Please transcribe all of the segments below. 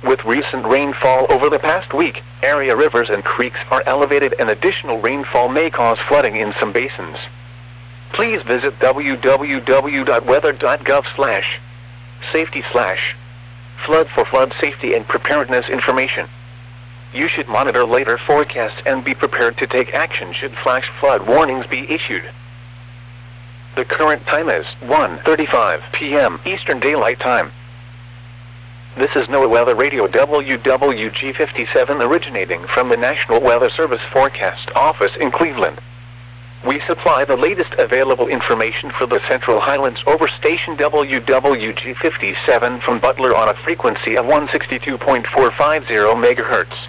With recent rainfall over the past week, area rivers and creeks are elevated and additional rainfall may cause flooding in some basins. Please visit www.weather.gov/safety/flood for flood safety and preparedness information. You should monitor later forecasts and be prepared to take action should flash flood warnings be issued. The current time is 1:35 p.m. Eastern Daylight Time. This is NOAA Weather Radio WWG57 originating from the National Weather Service Forecast Office in Cleveland. We supply the latest available information for the Central Highlands over station WWG57 from Butler on a frequency of 162.450 MHz.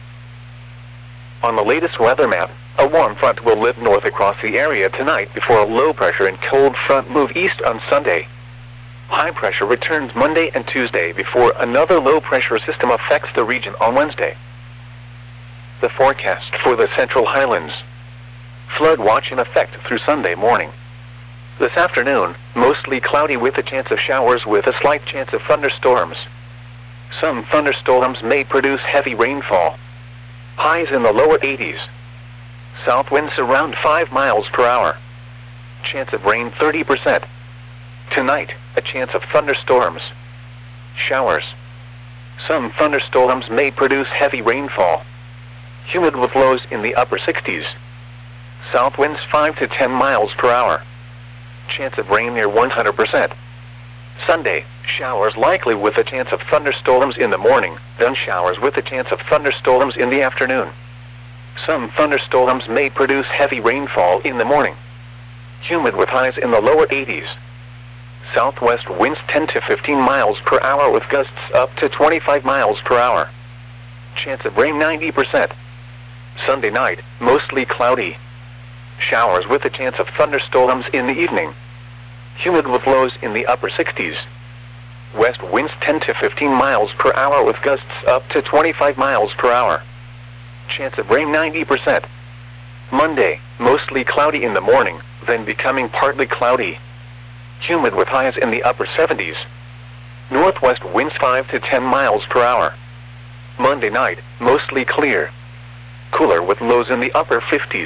On the latest weather map, a warm front will lift north across the area tonight before a low pressure and cold front move east on Sunday. High pressure returns Monday and Tuesday before another low pressure system affects the region on Wednesday. The forecast for the Central Highlands. Flood watch in effect through Sunday morning. This afternoon, mostly cloudy with a chance of showers with a slight chance of thunderstorms. Some thunderstorms may produce heavy rainfall. Highs in the lower 80s. South winds around 5 miles per hour. Chance of rain 30%. Tonight, a chance of thunderstorms. Showers. Some thunderstorms may produce heavy rainfall. Humid with lows in the upper 60s. South winds 5 to 10 miles per hour. Chance of rain near 100%. Sunday, showers likely with a chance of thunderstorms in the morning, then showers with a chance of thunderstorms in the afternoon. Some thunderstorms may produce heavy rainfall in the morning. Humid with highs in the lower 80s. Southwest winds 10 to 15 miles per hour with gusts up to 25 miles per hour. Chance of rain 90%. Sunday night, mostly cloudy. Showers with a chance of thunderstorms in the evening. Humid with lows in the upper 60s. West winds 10 to 15 miles per hour with gusts up to 25 miles per hour. Chance of rain 90%. Monday, mostly cloudy in the morning, then becoming partly cloudy. Humid with highs in the upper 70s. Northwest winds 5 to 10 miles per hour. Monday night, mostly clear. Cooler with lows in the upper 50s.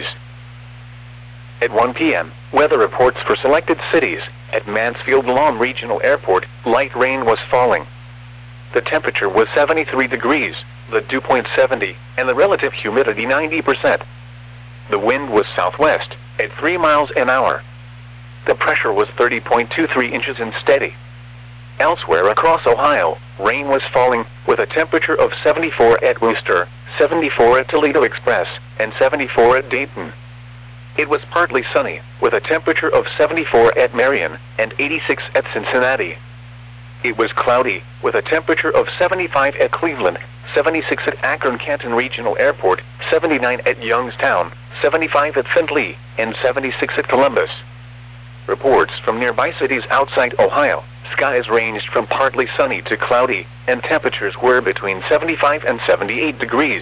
At 1 p.m., weather reports for selected cities. At Mansfield-Lawn Regional Airport, light rain was falling. The temperature was 73 degrees, the dew point 70, and the relative humidity 90%. The wind was southwest, at 3 miles an hour. The pressure was 30.23 inches and steady. Elsewhere across Ohio, rain was falling, with a temperature of 74 at Wooster, 74 at Toledo Express, and 74 at Dayton. It was partly sunny, with a temperature of 74 at Marion, and 86 at Cincinnati. It was cloudy, with a temperature of 75 at Cleveland, 76 at Akron-Canton Regional Airport, 79 at Youngstown, 75 at Findlay, and 76 at Columbus. Reports from nearby cities outside Ohio, skies ranged from partly sunny to cloudy, and temperatures were between 75 and 78 degrees.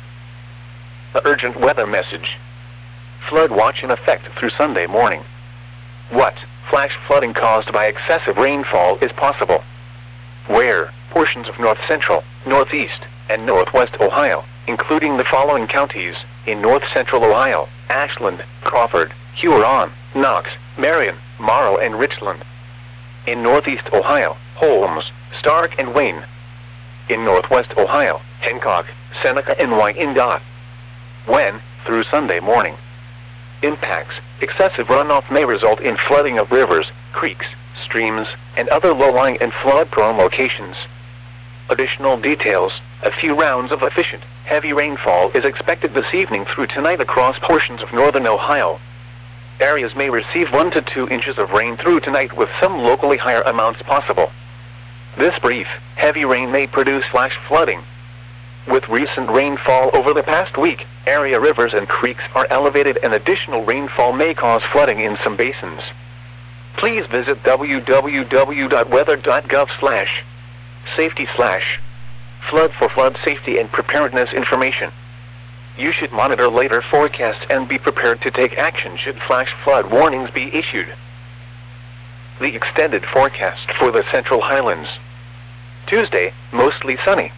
The urgent weather message. Flood watch in effect through Sunday morning. What? Flash flooding caused by excessive rainfall is possible. Where? Portions of north central, northeast, and northwest Ohio, including the following counties: in north central Ohio, Ashland, Crawford, Huron, Knox, Marion, Morrow, and Richland. In northeast Ohio, Holmes, Stark, and Wayne. In northwest Ohio, Hancock, Seneca, and Wyandotte. When? Through Sunday morning. Impacts. Excessive runoff may result in flooding of rivers, creeks, streams, and other low-lying and flood-prone locations. Additional details. A few rounds of efficient, heavy rainfall is expected this evening through tonight across portions of northern Ohio. Areas may receive 1 to 2 inches of rain through tonight, with some locally higher amounts possible. This brief, heavy rain may produce flash flooding. With recent rainfall over the past week, area rivers and creeks are elevated and additional rainfall may cause flooding in some basins. Please visit www.weather.gov/safety/flood for flood safety and preparedness information. You should monitor later forecasts and be prepared to take action should flash flood warnings be issued. The extended forecast for the Central Highlands. Tuesday, mostly sunny.